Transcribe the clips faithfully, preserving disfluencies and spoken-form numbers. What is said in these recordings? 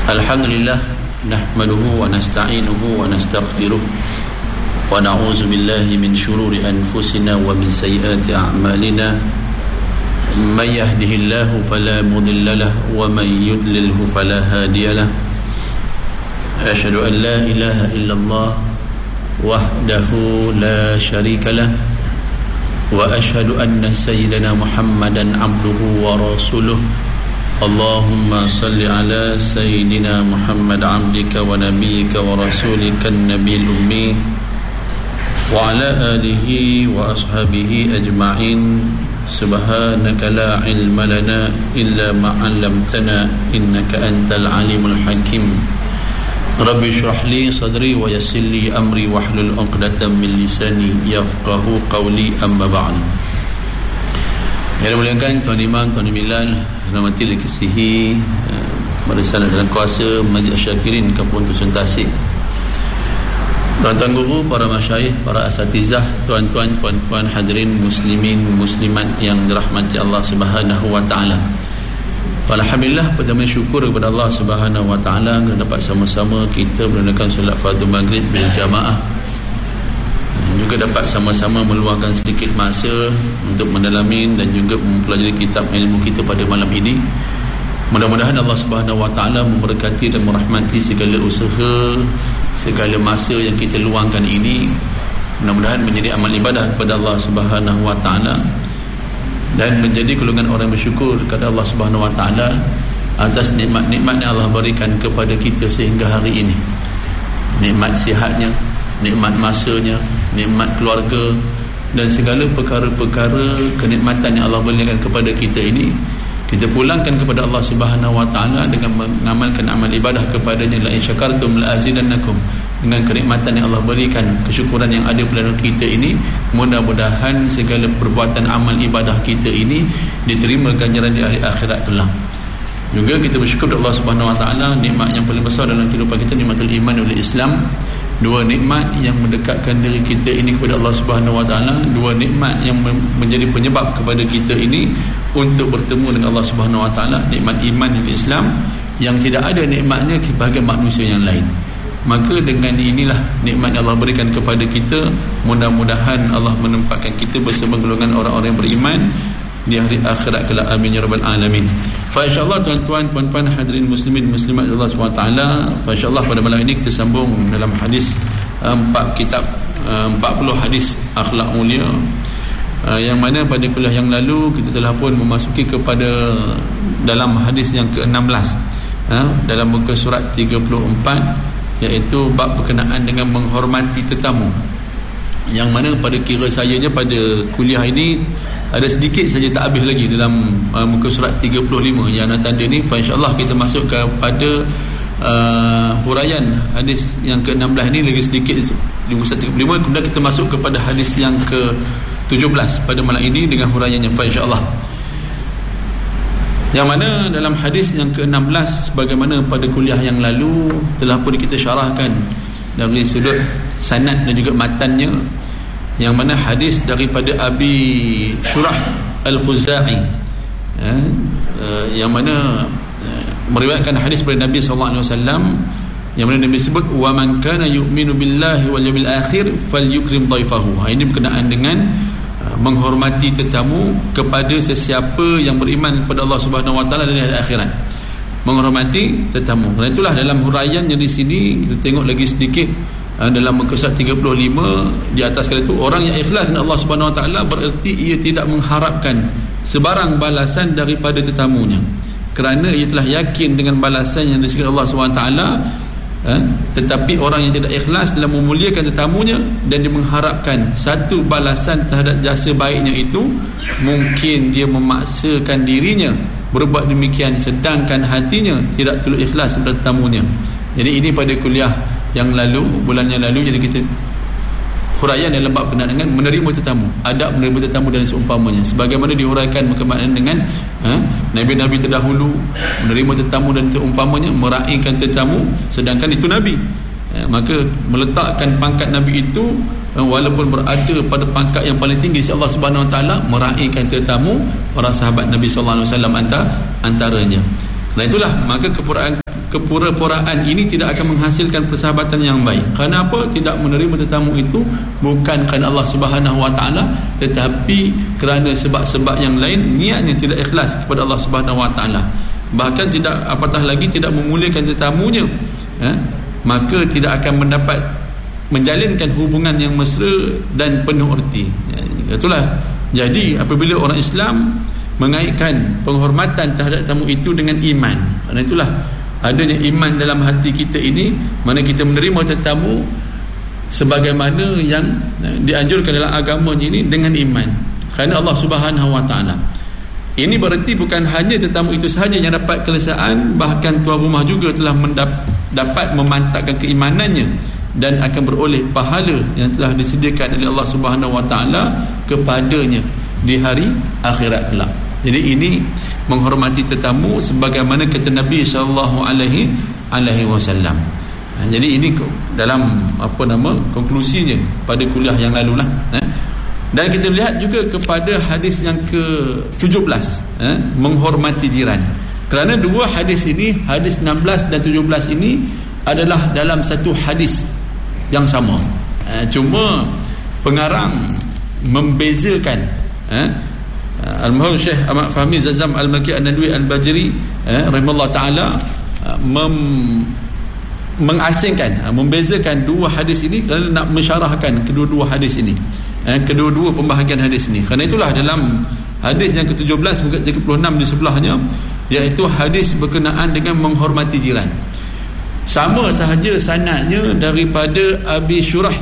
Alhamdulillah nahmaduhu wa nasta'inuhu wa nastaghfiruh wa na'udzu billahi min shururi anfusina wa min sayyiati a'malina may yahdihillahu fala mudilla lahu wa may yudlilhu fala hadiya lahu asyhadu an la ilaha illallah wahdahu la syarika lahu wa asyhadu anna sayyidana Muhammadan abduhu wa rasuluh. Allahumma salli ala sayyidina Muhammad abdika wa nabiyyika wa rasulika an-nabiyil ummi wa ala alihi wa ashabihi ajma'in. Subhanaka la ilma lana illa ma 'allamtana innaka antal alimul hakim. Rabbi shrah li sadri wa yassir li amri wahlul 'uqdatam min lisani yafqahu qawli, amma ba'd. Yang dimuliakan Tuan Imam, Tuan Milal, rahmati dikasihi barisan dalam kuasa Masjid Syakirin Kampung Dusun Tasik, tuan-tuan guru, para masyayikh, para asatizah, tuan-tuan, puan-puan hadirin muslimin muslimat yang dirahmati Allah Subhanahu wa taala. Alhamdulillah, pertama syukur kepada Allah Subhanahu wa taala kerana dapat sama-sama kita menunaikan solat fardu maghrib berjamaah, juga dapat sama-sama meluangkan sedikit masa untuk mendalami dan juga mempelajari kitab ilmu kita pada malam ini. Mudah-mudahan Allah Subhanahu wa taala memberkati dan merahmati segala usaha, segala masa yang kita luangkan ini. Mudah-mudahan menjadi amal ibadah kepada Allah Subhanahu wa taala dan menjadi golongan orang bersyukur kepada Allah Subhanahu wa taala atas nikmat-nikmat yang Allah berikan kepada kita sehingga hari ini. Nikmat sihatnya, nikmat masanya, nikmat keluarga dan segala perkara-perkara kenikmatan yang Allah berikan kepada kita ini, kita pulangkan kepada Allah Subhanahu wa taala dengan mengamalkan amal ibadah kepadanya. La in syakartum la azidannakum. Dengan kenikmatan yang Allah berikan, kesyukuran yang ada pada kita ini, mudah-mudahan segala perbuatan amal ibadah kita ini diterima ganjaran di hari akhirat kelak. Juga kita bersyukur kepada Allah Subhanahu wa taala, nikmat yang paling besar dalam kehidupan kita, nikmatul iman wal Islam. Dua nikmat yang mendekatkan diri kita ini kepada Allah Subhanahu wa taala, dua nikmat yang menjadi penyebab kepada kita ini untuk bertemu dengan Allah Subhanahu wa taala, nikmat iman dan Islam yang tidak ada nikmatnya bagi manusia yang lain. Maka dengan inilah nikmat yang Allah berikan kepada kita, mudah-mudahan Allah menempatkan kita bersama golongan orang-orang yang beriman di hari akhirat kelak. Amin ya rabbal alamin. Fa insyaallah tuan-tuan, puan-puan hadirin muslimin muslimat Allah Subhanahu wa taala, fa insyaallah pada malam ini kita sambung dalam hadis empat kitab empat puluh hadis akhlak mulia, yang mana pada kuliah yang lalu kita telah pun memasuki kepada dalam hadis yang ke enam belas dalam muka surat tiga puluh empat, iaitu bab berkenaan dengan menghormati tetamu, yang mana pada kira sayanya pada kuliah ini ada sedikit saja tak habis lagi dalam uh, muka surat tiga puluh lima yang ada tanda ni. InsyaAllah kita masuk kepada uh, huraian hadis yang ke enam belas ni lagi sedikit di muka surat tiga puluh lima, kemudian kita masuk kepada hadis yang ke tujuh belas pada malam ini dengan huraiannya, insyaAllah. Yang mana dalam hadis yang ke enam belas, sebagaimana pada kuliah yang lalu telah pun kita syarahkan dari sudut sanad dan juga matannya, yang mana hadis daripada Abi Syurah Al-Khuzai, ya, uh, yang mana uh, meriwayatkan hadis daripada Nabi sallallahu alaihi wasallam, yang mana Nabi sebut wa man kana yu'minu billahi wal yawmil akhir falyukrim dhaifahu. Ini berkenaan dengan uh, menghormati tetamu kepada sesiapa yang beriman kepada Allah Subhanahu wa taala dan hari akhirat. Menghormati tetamu. Dan itulah dalam huraian yang di sini kita tengok lagi sedikit dalam muka surat tiga puluh lima di atas kali itu, orang yang ikhlas dengan Allah Subhanahu wa taala bererti ia tidak mengharapkan sebarang balasan daripada tetamunya, kerana ia telah yakin dengan balasan yang disediakan Allah Subhanahu wa taala. Ha? Tetapi orang yang tidak ikhlas dalam memuliakan tetamunya dan dia mengharapkan satu balasan terhadap jasa baiknya itu, mungkin dia memaksakan dirinya berbuat demikian sedangkan hatinya tidak tulus ikhlas kepada tetamunya. Jadi ini pada kuliah yang lalu, bulan yang lalu, jadi kita huraian dalam bab berkenaan dengan menerima tetamu, adab menerima tetamu dan seumpamanya, sebagaimana dihuraikan berkenaan dengan ha, Nabi-Nabi terdahulu menerima tetamu dan seumpamanya, meraihkan tetamu sedangkan itu Nabi. Ha, maka meletakkan pangkat Nabi itu walaupun berada pada pangkat yang paling tinggi si Allah Subhanahu wa taala, meraihkan tetamu para sahabat Nabi sallallahu alaihi wasallam antara antaranya. Dan itulah maka kepuraan kepura-puraan ini tidak akan menghasilkan persahabatan yang baik. Kerana apa? Tidak menerima tetamu itu bukan kerana Allah Subhanahu Wa Taala, tetapi kerana sebab-sebab yang lain, niatnya tidak ikhlas kepada Allah Subhanahu Wa Taala. Bahkan tidak, apatah lagi tidak memuliakan tetamunya, eh? maka tidak akan mendapat menjalinkan hubungan yang mesra dan penuh erti. Itulah. Jadi apabila orang Islam mengaitkan penghormatan terhadap tamu itu dengan iman, kerana itulah adanya iman dalam hati kita ini, mana kita menerima tetamu sebagaimana yang dianjurkan dalam agamanya ini dengan iman, kerana Allah Subhanahu Wa Taala. Ini berarti bukan hanya tetamu itu sahaja yang dapat kelesaan, bahkan tuan rumah juga telah mendap- dapat memantapkan keimanannya dan akan beroleh pahala yang telah disediakan oleh Allah Subhanahu Wa Taala kepadanya di hari akhirat kelak. Jadi ini menghormati tetamu sebagaimana kata Nabi sallallahu alaihi wasallam. Jadi ini dalam apa nama konklusinya pada kuliah yang lalu lah. Dan kita lihat juga kepada hadis yang ke tujuh belas, menghormati jiran. Kerana dua hadis ini, hadis enam belas dan tujuh belas ini adalah dalam satu hadis yang sama. Cuma pengarang membezakan. Al-Mahmud Syekh Ahmad Fahmi Zazam Al-Malki An-Nadwi Al-Bajri eh, rahimahullah ta'ala mem, mengasingkan, membezakan dua hadis ini kerana nak mensyarahkan kedua-dua hadis ini, eh, kedua-dua pembahagian hadis ini. Kerana itulah dalam hadis yang ke tujuh belas muka tiga puluh enam di sebelahnya, iaitu hadis berkenaan dengan menghormati jiran. Sama sahaja sanadnya daripada Abi Syurah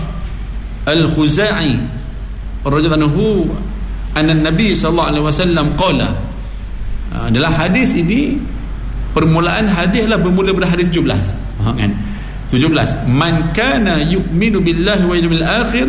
Al-Khuzai radhiyallahu anhu anna Nabi sallallahu alaihi wasallam qala. Dalam hadis ini permulaan hadislah bermula pada hadis tujuh belas. Ha kan? tujuh belas. Man kana yu'minu billahi wal yawmil akhir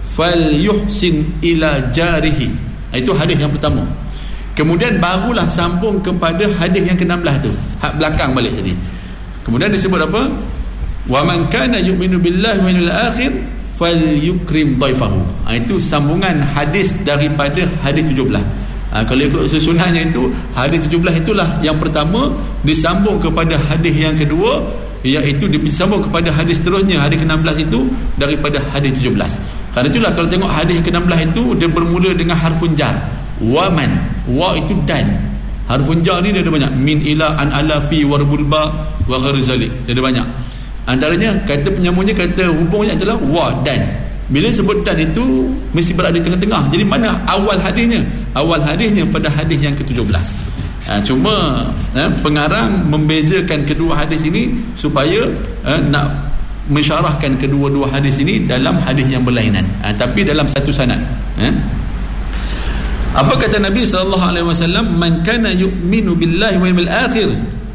falyuhsin ila jarihi. Itu hadis yang pertama. Kemudian barulah sambung kepada hadis yang ke enam belas tu. Hak belakang balik tadi. Kemudian disebut apa? Wa man kana yu'minu billahi wal yawmil akhir falyukrim dhaifahu. Ha, itu sambungan hadis daripada hadis tujuh belas. Ha, kalau ikut susunannya itu, hadis tujuh belas itulah yang pertama, disambung kepada hadis yang kedua, iaitu disambung kepada hadis terusnya, hadis ke enam belas itu daripada hadis tujuh belas. Kerana itulah kalau tengok hadis yang ke enam belas itu, dia bermula dengan harfun jar. Wa man, wa itu dan. Harfun jar ni dia ada banyak. Min ila an ala fi warbul ba wa ghairi zalik. Dia ada banyak. Antaranya kata penyambungnya, kata hubungnya adalah wa dan. Bila sebut dan itu mesti berada di tengah-tengah. Jadi mana awal hadisnya? Awal hadisnya pada hadis yang ke tujuh belas. Ha, cuma ha, pengarang membezakan kedua hadis ini supaya ha, nak mensyarahkan kedua-dua hadis ini dalam hadis yang berlainan, ha, tapi dalam satu sanad. Ha? Apa kata Nabi sallallahu alaihi wasallam? Man kana yu'minu billahi wal yawmil akhir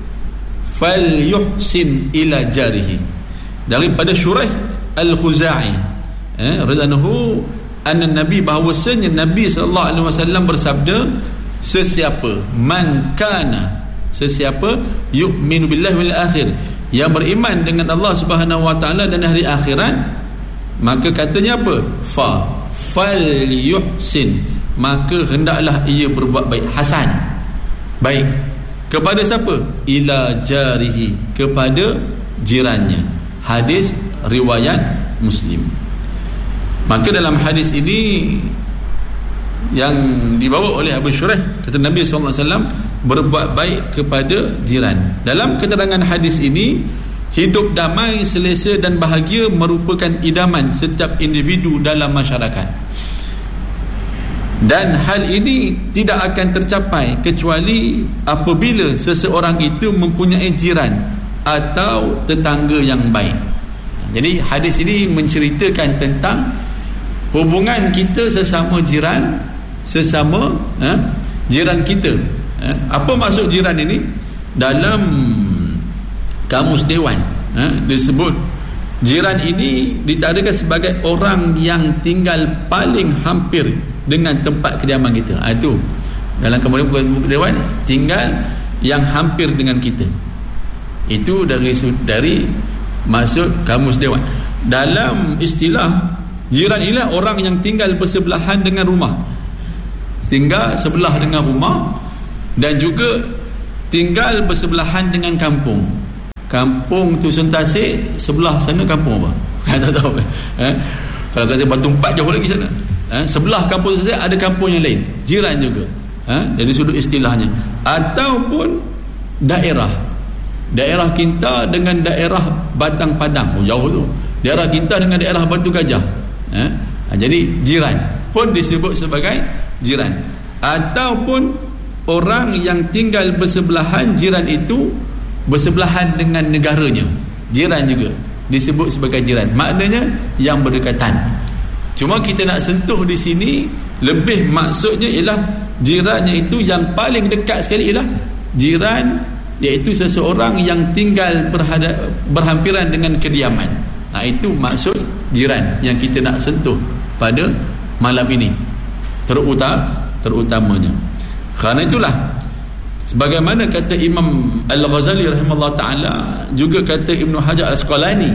falyuhsin ila jarihi. Daripada Syuraih Al-Khuzai eh, radhiyallahu anna Nabi, bahawasanya Nabi sallallahu alaihi wasallam bersabda, sesiapa man kana, sesiapa yu'minu billahi wal akhir, yang beriman dengan Allah Subhanahu wa taala dan hari akhirat, maka katanya apa? Fa falyuhsin, maka hendaklah ia berbuat baik, hasan, baik. Kepada siapa? Ila jarihi, kepada jirannya. Hadis riwayat Muslim. Maka dalam hadis ini yang dibawa oleh Abu Syuraih, kata Nabi sallallahu alaihi wasallam, berbuat baik kepada jiran. Dalam keterangan hadis ini, hidup damai, selesa dan bahagia merupakan idaman setiap individu dalam masyarakat. Dan hal ini tidak akan tercapai kecuali apabila seseorang itu mempunyai jiran atau tetangga yang baik. Jadi hadis ini menceritakan tentang hubungan kita sesama jiran, sesama eh, jiran kita. Eh, apa maksud jiran ini? Dalam Kamus Dewan eh, disebut jiran ini ditadakan sebagai orang yang tinggal paling hampir dengan tempat kediaman kita. Ha, itu dalam Kamus Dewan, tinggal yang hampir dengan kita. Itu dari dari maksud Kamus Dewan. Dalam istilah, jiran ialah orang yang tinggal bersebelahan dengan rumah, tinggal sebelah dengan rumah, dan juga tinggal bersebelahan dengan kampung. Kampung tu Sun Tasik, sebelah sana kampung apa? Tak tahu. Eh? Kalau kata Batu Empat jauh lagi sana. Eh? Sebelah kampung Sun Tasik ada kampung yang lain, jiran juga. Eh? Dari sudut istilahnya. Ataupun daerah. Daerah Kinta dengan daerah Batang Padang. Oh, jauh tu. Daerah Kinta dengan daerah Batu Gajah. Eh? Jadi jiran pun disebut sebagai jiran. Ataupun orang yang tinggal bersebelahan, jiran itu bersebelahan dengan negaranya, jiran juga disebut sebagai jiran. Maknanya yang berdekatan. Cuma kita nak sentuh di sini, lebih maksudnya ialah jirannya itu yang paling dekat sekali ialah jiran, iaitu seseorang yang tinggal berhadap, berhampiran dengan kediaman. Nah, itu maksud jiran yang kita nak sentuh pada malam ini, terutama terutamanya. Kerana itulah, sebagaimana kata Imam Al-Ghazali rahimahullah ta'ala, juga kata Ibnu Hajar Al-Asqalani,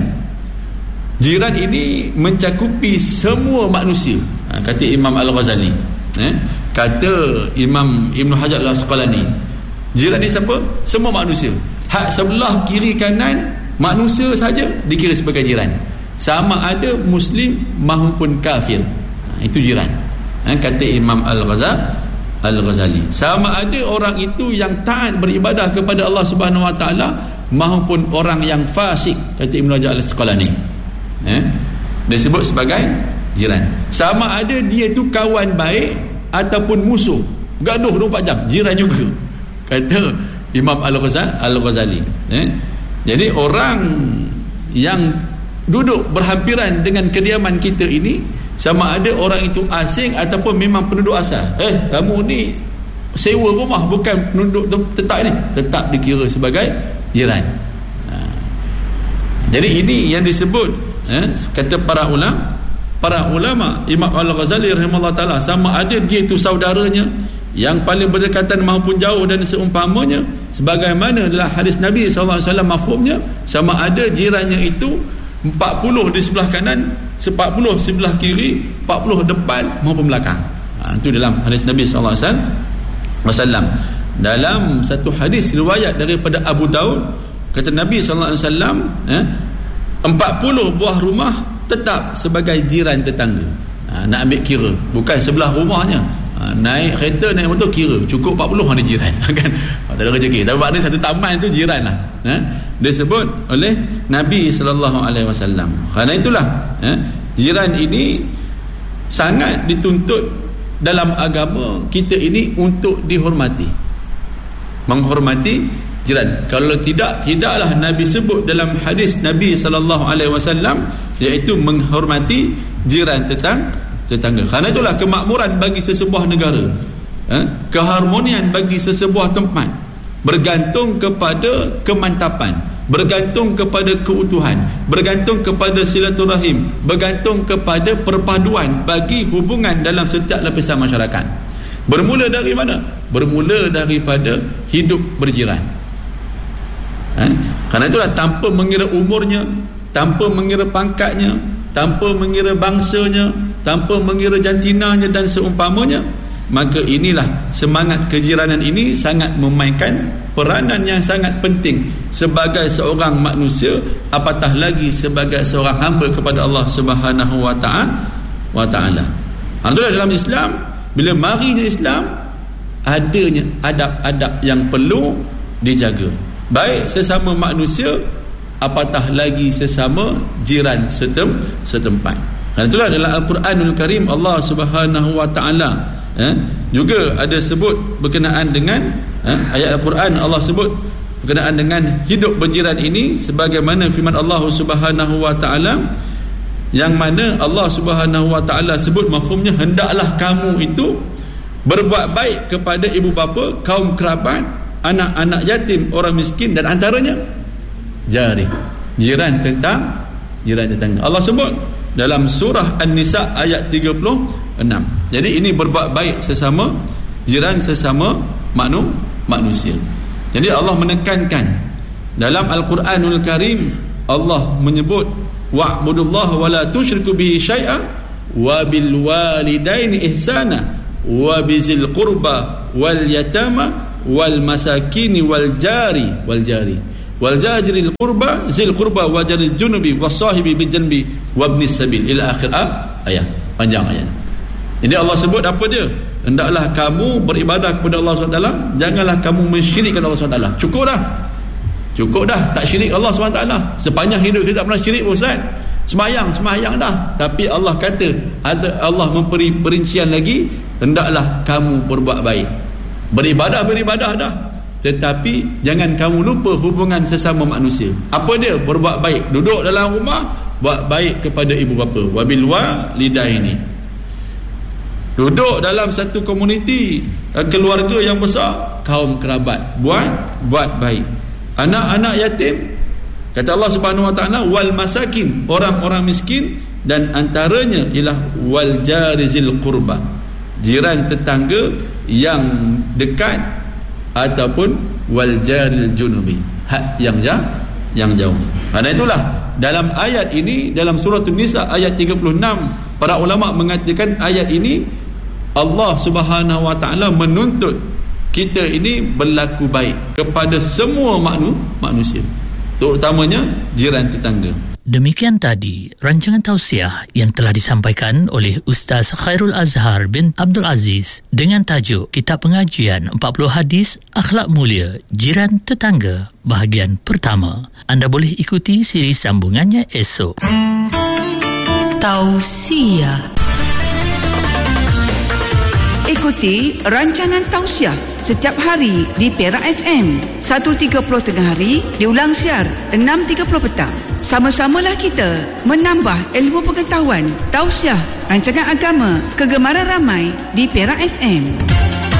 jiran ini mencakupi semua manusia. Ha, kata Imam Al-Ghazali, eh? Kata Imam Ibnu Hajar Al-Asqalani, jiran ini siapa? Semua manusia. Hak sebelah kiri kanan manusia saja dikira sebagai jiran, sama ada Muslim maupun kafir. Ha, itu jiran. Ha, kata Imam Al-Ghazali Al-Ghazali, sama ada orang itu yang taat beribadah kepada Allah Subhanahu Wa Taala maupun orang yang fasik, kata Ibnu Hajar Al-Asqalani, eh? disebut sebagai jiran. Sama ada dia tu kawan baik ataupun musuh, gaduh dua puluh empat jam, jiran juga, kata Imam Al-Ghazali, Al-Ghazali. Eh? Jadi orang yang duduk berhampiran dengan kediaman kita ini, sama ada orang itu asing ataupun memang penduduk asal. Eh, kamu ni sewa rumah, bukan penduduk tetap ni, tetap dikira sebagai jiran. Ha. Jadi ini yang disebut, eh, kata para ulama, para ulama Imam Al-Ghazali rahimahullah ta'ala, sama ada dia itu saudaranya yang paling berdekatan maupun jauh dan seumpamanya, sebagaimana dalam hadis Nabi sallallahu alaihi wasallam mafhumnya, sama ada jirannya itu empat puluh di sebelah kanan, empat puluh sebelah kiri, empat puluh depan maupun belakang. Ha, itu dalam hadis Nabi sallallahu alaihi wasallam. Dalam satu hadis riwayat daripada Abu Daud, kata Nabi sallallahu alaihi wasallam, eh, empat puluh buah rumah tetap sebagai jiran tetangga. Ha, nak ambil kira, bukan sebelah rumahnya. Ha, naik kereta, naik motor, kira cukup empat puluh ada jiran. Kan? Tak ada rezeki. Tapi maknanya satu taman tu jiran lah. Ha? Disebut oleh Nabi sallallahu alaihi wasallam. Kerana itulah, eh, jiran ini sangat dituntut dalam agama kita ini untuk dihormati, menghormati jiran. Kalau tidak, tidaklah Nabi sebut dalam hadis Nabi sallallahu alaihi wasallam, iaitu menghormati jiran tetang, tetangga. Kerana itulah kemakmuran bagi sesebuah negara, eh, keharmonian bagi sesebuah tempat bergantung kepada kemantapan, bergantung kepada keutuhan, bergantung kepada silaturahim, bergantung kepada perpaduan bagi hubungan dalam setiap lapisan masyarakat. Bermula dari mana? Bermula daripada hidup berjiran. Eh? Kerana itulah, tanpa mengira umurnya, tanpa mengira pangkatnya, tanpa mengira bangsanya, tanpa mengira jantinanya dan seumpamanya, maka inilah semangat kejiranan ini sangat memainkan peranan yang sangat penting sebagai seorang manusia, apatah lagi sebagai seorang hamba kepada Allah Subhanahu wa ta'ala wa ta'ala. Alhamdulillah, dalam Islam, bila marinya Islam, adanya adab-adab yang perlu dijaga, baik sesama manusia, apatah lagi sesama jiran setem, setempat. Dan itulah dalam Al-Quranul Karim Allah Subhanahu wa ta'ala, eh, juga ada sebut berkenaan dengan, eh, ayat Al-Quran Allah sebut berkenaan dengan hidup berjiran ini, sebagaimana firman Allah Subhanahu wa ta'ala, yang mana Allah Subhanahu wa ta'ala sebut mafhumnya, hendaklah kamu itu berbuat baik kepada ibu bapa, kaum kerabat, anak-anak yatim, orang miskin, dan antaranya jari, jiran tetang, jiran tetangga. Allah sebut dalam surah An-Nisa ayat tiga puluh enam. Jadi ini berbuat baik sesama jiran, sesama manu, manusia. Jadi Allah menekankan dalam Al-Quranul Karim, Allah menyebut wa'budullaha wa la tusyriku bihi syai'a wa bil walidaini ihsana wa bizil qurba wal yatama wal masakini wal jari wal jari wal jajril qurba zil qurba wa jaril junubi wasahibi bil janbi wabnis sabil ila akhir ayat. Panjang ayat. Ini Allah sebut apa dia? Hendaklah kamu beribadah kepada Allah subhanahu wa taala, janganlah kamu mensyirikkan Allah subhanahu wa taala. Cukup dah. Cukup dah tak syirik Allah subhanahu wa taala. Sepanjang hidup kita tak pernah syirik, Ustaz. Semayang, semayang dah. Tapi Allah kata, ada Allah memberi perincian lagi, hendaklah kamu berbuat baik. Beribadah, beribadah dah. Tetapi jangan kamu lupa hubungan sesama manusia. Apa dia? Berbuat baik. Duduk dalam rumah, buat baik kepada ibu bapa. Wabil walidaini. Duduk dalam satu komuniti, keluarga yang besar, kaum kerabat, buat buat baik. Anak-anak yatim, kata Allah Subhanahu wa taala, wal masakin, orang-orang miskin, dan antaranya ialah wal jarizil qurba, jiran tetangga yang dekat, ataupun wal jaril junubi, hak yang jauh, yang jauh. Karena itulah dalam ayat ini, dalam surah An-Nisa ayat tiga puluh enam, para ulama mengatakan ayat ini Allah Subhanahu wa taala menuntut kita ini berlaku baik kepada semua maknu, manusia, terutamanya jiran tetangga. Demikian tadi rancangan tausiah yang telah disampaikan oleh Ustaz Khairul Azhar bin Abdul Aziz dengan tajuk Kitab Pengajian empat puluh Hadis Akhlak Mulia Jiran Tetangga bahagian pertama. Anda boleh ikuti siri sambungannya esok. Tausiah. Ikuti rancangan tausiah setiap hari di Perak F M satu tiga puluh tengah hari, diulang siar enam tiga puluh petang. Sama-samalah kita menambah ilmu pengetahuan. Tausiah rancangan agama kegemaran ramai di Perak F M.